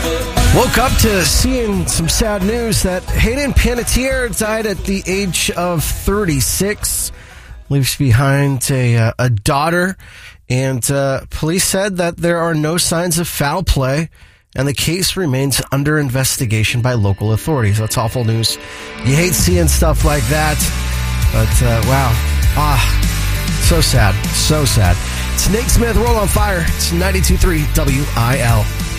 Woke up to seeing some sad news that Hayden Panettiere died at the age of 36. Leaves behind a daughter, and police said that there are no signs of foul play, and the case remains under investigation by local authorities. That's awful news. You hate seeing stuff like that, but wow. So sad. So sad. Snake Smith, Roll on Fire. It's 92.3 WIL.